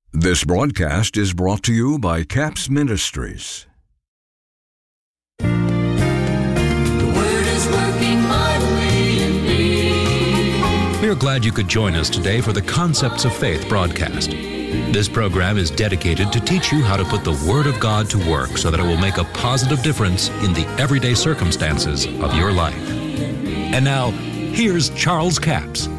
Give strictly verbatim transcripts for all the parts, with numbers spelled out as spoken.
This broadcast is brought to you by Capps Ministries. The Word is working mightily in me. We are glad you could join us today for the Concepts of Faith broadcast. This program is dedicated to teach you how to put the Word of God to work so that it will make a positive difference in the everyday circumstances of your life. And now, here's Charles Capps.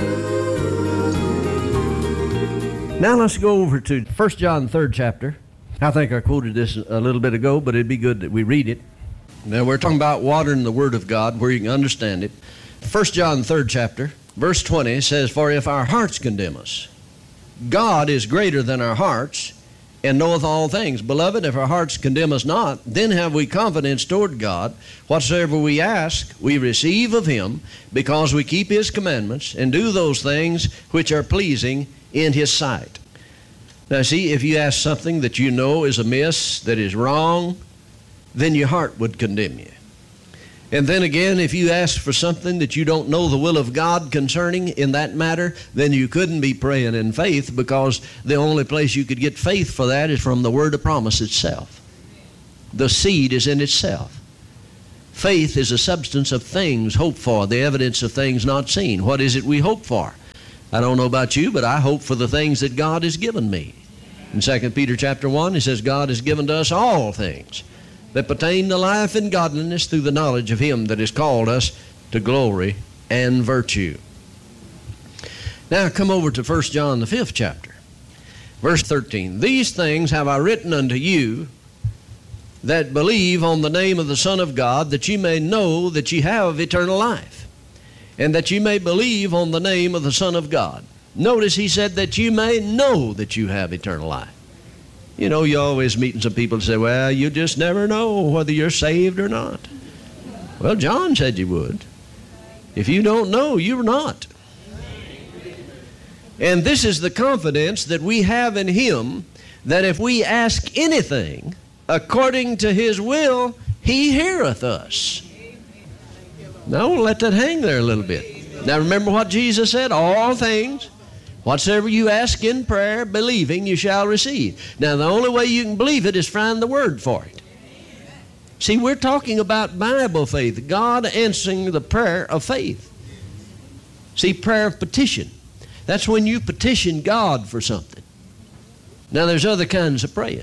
Now let's go over to First John, third chapter. I think I quoted this a little bit ago, but it'd be good that we read it. Now we're talking about watering the Word of God where you can understand it. First John, third chapter, verse twenty says, "For if our hearts condemn us, God is greater than our hearts, and knoweth all things. Beloved, if our hearts condemn us not, then have we confidence toward God. Whatsoever we ask, we receive of Him, because we keep His commandments, and do those things which are pleasing in His sight." Now see, if you ask something that you know is amiss, that is wrong, then your heart would condemn you. And then again, if you ask for something that you don't know the will of God concerning in that matter, then you couldn't be praying in faith, because the only place you could get faith for that is from the word of promise itself. The seed is in itself. Faith is a substance of things hoped for, the evidence of things not seen. What is it we hope for? I don't know about you, but I hope for the things that God has given me. In Second Peter chapter one, he says, God has given to us all things that pertain to life and godliness through the knowledge of Him that has called us to glory and virtue. Now come over to First John, the fifth chapter, verse thirteen. "These things have I written unto you that believe on the name of the Son of God, that ye may know that ye have eternal life, and that you may believe on the name of the Son of God." Notice he said that you may know that you have eternal life. You know, you always meeting some people say, well, you just never know whether you're saved or not. Well, John said you would. If you don't know, you're not. And this is the confidence that we have in Him, that if we ask anything according to His will, He heareth us. Now, we'll let that hang there a little bit. Now, remember what Jesus said? All things, whatsoever you ask in prayer, believing, you shall receive. Now, the only way you can believe it is find the word for it. See, we're talking about Bible faith, God answering the prayer of faith. See, prayer of petition. That's when you petition God for something. Now, there's other kinds of praying.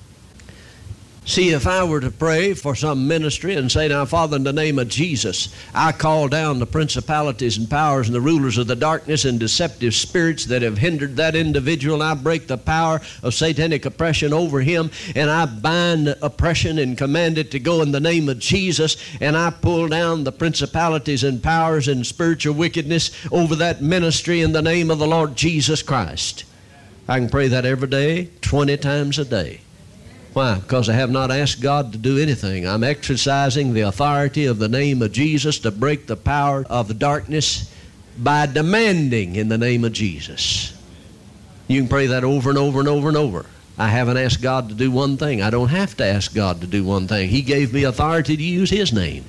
See, if I were to pray for some ministry and say, now, Father, in the name of Jesus, I call down the principalities and powers and the rulers of the darkness and deceptive spirits that have hindered that individual, and I break the power of satanic oppression over him, and I bind oppression and command it to go in the name of Jesus, and I pull down the principalities and powers and spiritual wickedness over that ministry in the name of the Lord Jesus Christ. I can pray that every day, twenty times a day. Why? Because I have not asked God to do anything. I'm exercising the authority of the name of Jesus to break the power of the darkness by demanding in the name of Jesus. You can pray that over and over and over and over. I haven't asked God to do one thing. I don't have to ask God to do one thing. He gave me authority to use His name.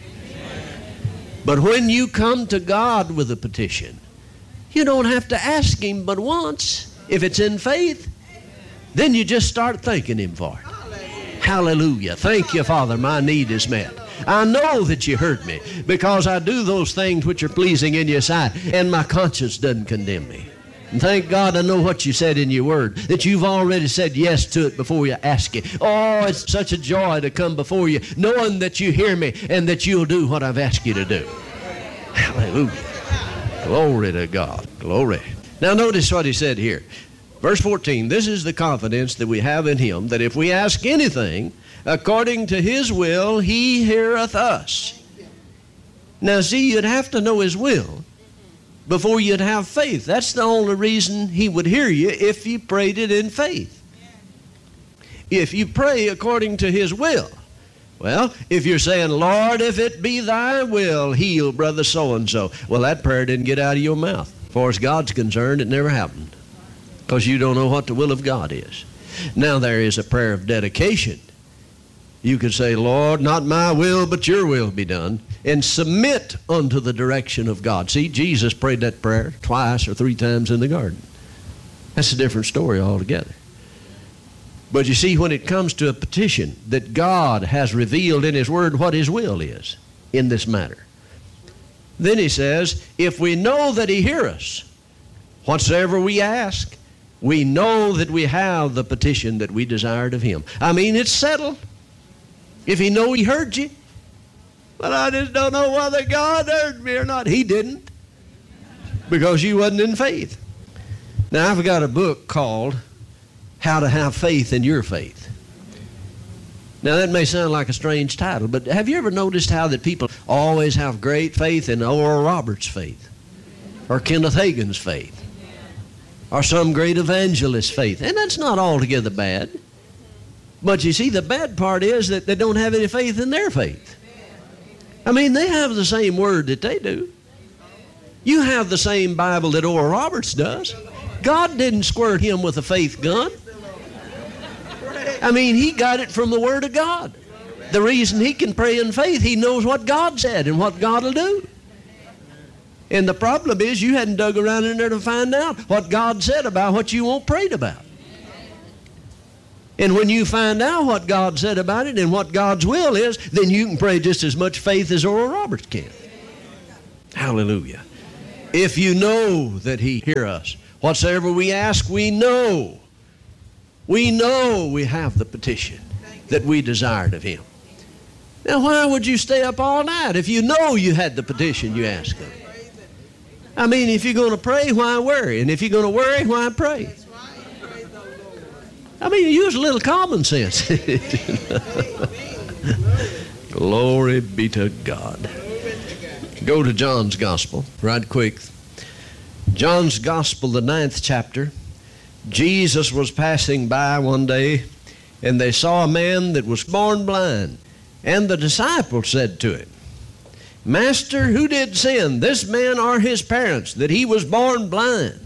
But when you come to God with a petition, you don't have to ask Him but once. If it's in faith, then you just start thanking Him for it. Hallelujah. Thank you, Father, my need is met. I know that you heard me, because I do those things which are pleasing in your sight, and my conscience doesn't condemn me. And thank God I know what you said in your word, that you've already said yes to it before you ask it. Oh, it's such a joy to come before you, knowing that you hear me and that you'll do what I've asked you to do. Hallelujah. Glory to God. Glory. Now notice what he said here. Verse fourteen, "This is the confidence that we have in Him, that if we ask anything according to His will, He heareth us." Now see, you'd have to know His will before you'd have faith. That's the only reason He would hear you, if you prayed it in faith. If you pray according to His will, well, if you're saying, Lord, if it be Thy will, heal brother so-and-so, well, that prayer didn't get out of your mouth. As far as God's concerned, it never happened, because you don't know what the will of God is. Now there is a prayer of dedication. You could say, Lord, not my will, but your will be done, and submit unto the direction of God. See, Jesus prayed that prayer twice or three times in the garden. That's a different story altogether. But you see, when it comes to a petition that God has revealed in His Word what His will is in this matter, then He says, if we know that He hears us, whatsoever we ask, we know that we have the petition that we desired of Him. I mean, it's settled. If He know He heard you, but I just don't know whether God heard me or not. He didn't, because you wasn't in faith. Now, I've got a book called How to Have Faith in Your Faith. Now, that may sound like a strange title, but have you ever noticed how that people always have great faith in Oral Roberts' faith, or Kenneth Hagin's faith, or some great evangelist's faith? And that's not altogether bad. But you see, the bad part is that they don't have any faith in their faith. I mean, they have the same word that they do. You have the same Bible that Oral Roberts does. God didn't squirt him with a faith gun. I mean, he got it from the Word of God. The reason he can pray in faith, he knows what God said and what God will do. And the problem is you hadn't dug around in there to find out what God said about what you won't prayed about. And when you find out what God said about it and what God's will is, then you can pray just as much faith as Oral Roberts can. Hallelujah. If you know that he hears us, whatsoever we ask, we know. We know we have the petition that we desired of him. Now, why would you stay up all night if you know you had the petition you asked of him? I mean, if you're going to pray, why worry? And if you're going to worry, why pray? I mean, use a little common sense. Glory be to God. Go to John's Gospel right quick. John's Gospel, the ninth chapter. Jesus was passing by one day, and they saw a man that was born blind. And the disciples said to him, Master, who did sin, this man or his parents, that he was born blind?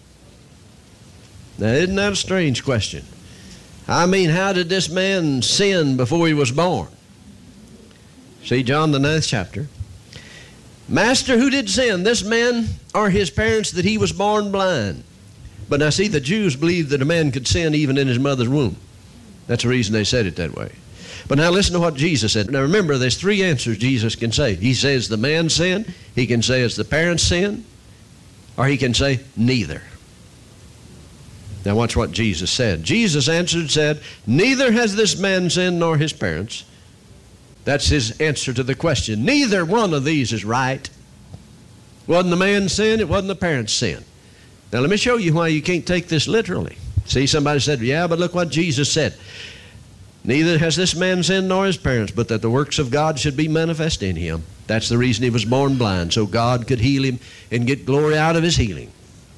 Now, isn't that a strange question? I mean, how did this man sin before he was born? See, John, the ninth chapter. Master, who did sin, this man or his parents, that he was born blind? But now, see, the Jews believed that a man could sin even in his mother's womb. That's the reason they said it that way. But now listen to what Jesus said. Now remember, there's three answers Jesus can say. He says the man sinned, he can say it's the parents' sin, or he can say neither. Now watch what Jesus said. Jesus answered, said, neither has this man sinned nor his parents. That's his answer to the question. Neither one of these is right. Wasn't the man's sin, it wasn't the parents' sin. Now let me show you why you can't take this literally. See, somebody said, yeah, but look what Jesus said. Neither has this man sinned nor his parents, but that the works of God should be manifest in him. That's the reason he was born blind, so God could heal him and get glory out of his healing.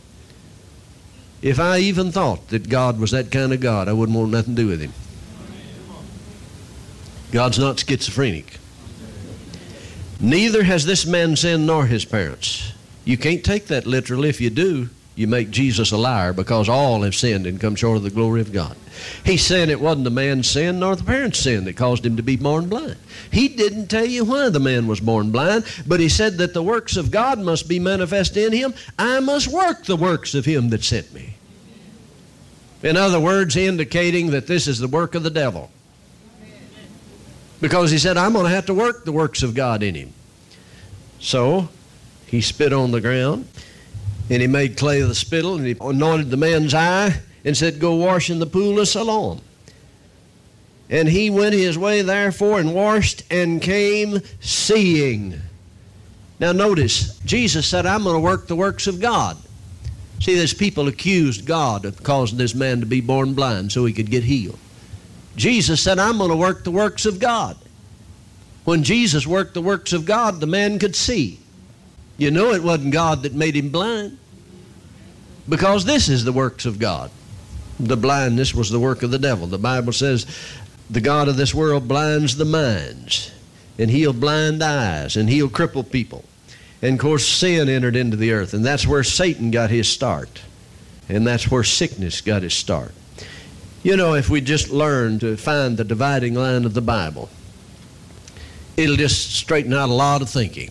If I even thought that God was that kind of God, I wouldn't want nothing to do with him. God's not schizophrenic. Neither has this man sinned nor his parents. You can't take that literally. If you do, you make Jesus a liar, because all have sinned and come short of the glory of God. He said it wasn't the man's sin nor the parents' sin that caused him to be born blind. He didn't tell you why the man was born blind, but he said that the works of God must be manifest in him. I must work the works of him that sent me. In other words, indicating that this is the work of the devil. Because he said, I'm going to have to work the works of God in him. So he spit on the ground, and he made clay of the spittle, and he anointed the man's eye and said, go wash in the pool of Siloam. And he went his way therefore and washed and came seeing. Now notice, Jesus said, I'm going to work the works of God. See, there's people accused God of causing this man to be born blind so he could get healed. Jesus said, I'm going to work the works of God. When Jesus worked the works of God, the man could see. You know it wasn't God that made him blind, because this is the works of God. The blindness was the work of the devil. The Bible says the God of this world blinds the minds, and he'll blind eyes, and he'll cripple people. And of course sin entered into the earth, and that's where Satan got his start, and that's where sickness got his start. You know, if we just learn to find the dividing line of the Bible, it'll just straighten out a lot of thinking.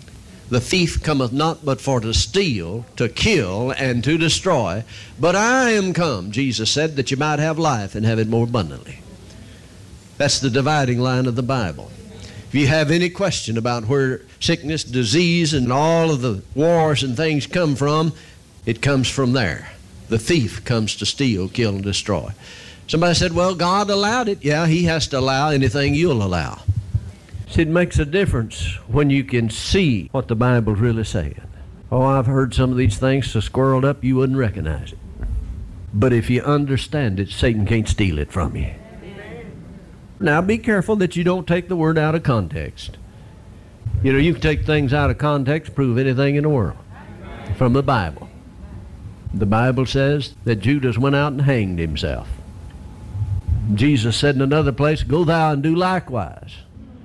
The thief cometh not but for to steal, to kill, and to destroy. But I am come, Jesus said, that you might have life and have it more abundantly. That's the dividing line of the Bible. If you have any question about where sickness, disease, and all of the wars and things come from, it comes from there. The thief comes to steal, kill, and destroy. Somebody said, well, God allowed it. Yeah, he has to allow anything you'll allow. See, it makes a difference when you can see what the Bible's really saying. Oh, I've heard some of these things so squirreled up you wouldn't recognize it. But if you understand it, Satan can't steal it from you. Now, be careful that you don't take the word out of context. You know, you can take things out of context, prove anything in the world from the Bible. The Bible says that Judas went out and hanged himself. Jesus said in another place, go thou and do likewise.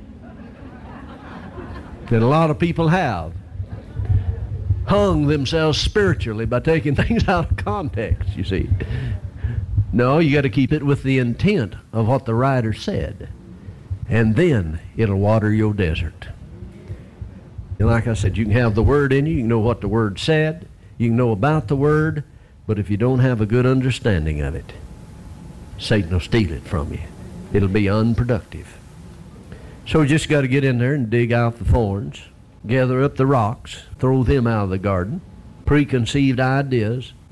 And a lot of people have hung themselves spiritually by taking things out of context, you see. No, you got to keep it with the intent of what the writer said. And then it'll water your desert. And like I said, you can have the word in you, you can know what the word said, you can know about the word, but if you don't have a good understanding of it, Satan will steal it from you. It'll be unproductive. So we just got to get in there and dig out the thorns, gather up the rocks, throw them out of the garden, preconceived ideas,